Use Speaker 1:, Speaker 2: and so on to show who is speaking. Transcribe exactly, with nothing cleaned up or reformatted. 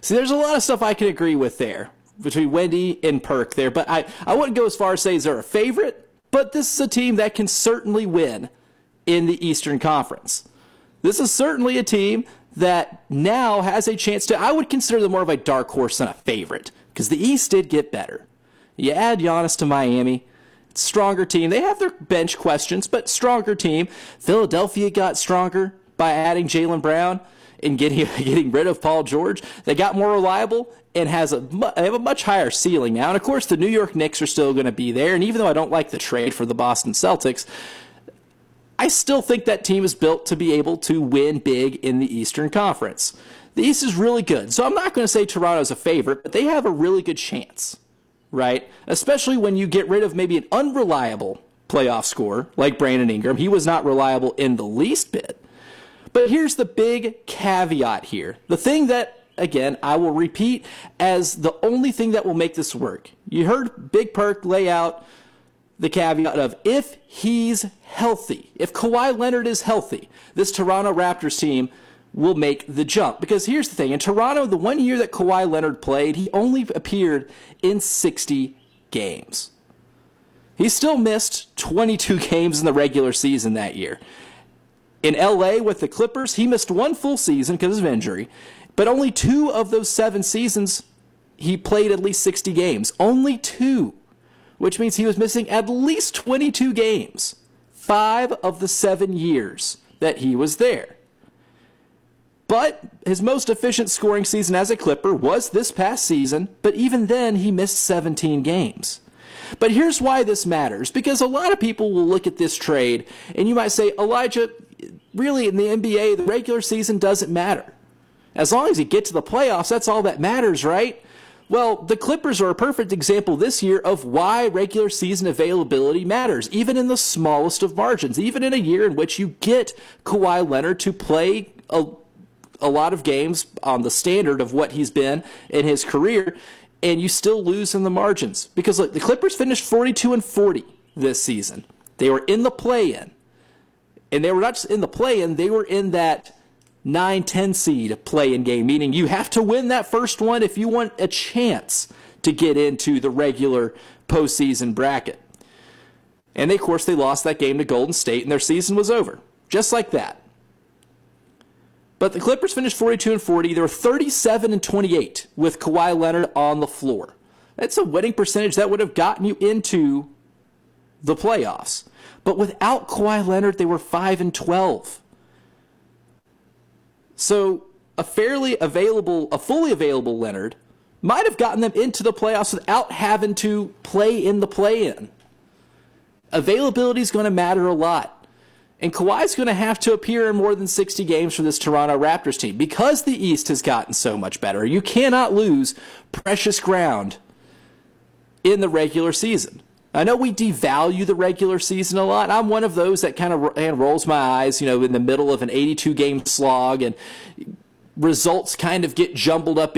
Speaker 1: See, there's a lot of stuff I can agree with there between Wendy and Perk there, but I, I wouldn't go as far as say they're a favorite, but this is a team that can certainly win in the Eastern Conference. This is certainly a team that now has a chance to, I would consider them more of a dark horse than a favorite, because the East did get better. You add Giannis to Miami, stronger team. They have their bench questions, but stronger team. Philadelphia got stronger by adding Jaylen Brown and getting getting rid of Paul George. They got more reliable and has a they have a much higher ceiling now. And of course, the New York Knicks are still going to be there. And even though I don't like the trade for the Boston Celtics, I still think that team is built to be able to win big in the Eastern Conference. The East is really good, so I'm not going to say Toronto's a favorite, but they have a really good chance. Right? Especially when you get rid of maybe an unreliable playoff scorer like Brandon Ingram. He was not reliable in the least bit. But here's the big caveat here. The thing that, again, I will repeat as the only thing that will make this work. You heard Big Perk lay out the caveat of if he's healthy, if Kawhi Leonard is healthy, this Toronto Raptors team will make the jump. Because here's the thing. In Toronto, the one year that Kawhi Leonard played, he only appeared in sixty games. He still missed twenty-two games in the regular season that year. In L A with the Clippers, he missed one full season because of injury, but only two of those seven seasons he played at least sixty games. Only two, which means he was missing at least twenty-two games. Five of the seven years that he was there. But his most efficient scoring season as a Clipper was this past season, but even then he missed seventeen games. But here's why this matters, because a lot of people will look at this trade and you might say, Elijah, really in the N B A, the regular season doesn't matter. As long as you get to the playoffs, that's all that matters, right? Well, the Clippers are a perfect example this year of why regular season availability matters, even in the smallest of margins, even in a year in which you get Kawhi Leonard to play a a lot of games on the standard of what he's been in his career, and you still lose in the margins. Because look, the Clippers finished forty-two and forty this season. They were in the play-in. And they were not just in the play-in, they were in that nine ten seed play-in game, meaning you have to win that first one if you want a chance to get into the regular postseason bracket. And they, of course, they lost that game to Golden State, and their season was over. Just like that. But the Clippers finished forty-two and forty. They were thirty-seven and twenty-eight with Kawhi Leonard on the floor. That's a winning percentage that would have gotten you into the playoffs. But without Kawhi Leonard, they were five and twelve. So a fairly available, a fully available Leonard might have gotten them into the playoffs without having to play in the play-in. Availability is going to matter a lot. And Kawhi's going to have to appear in more than sixty games for this Toronto Raptors team because the East has gotten so much better. You cannot lose precious ground in the regular season. I know we devalue the regular season a lot. I'm one of those that kind of rolls my eyes, you know, in the middle of an eighty-two game slog and results kind of get jumbled up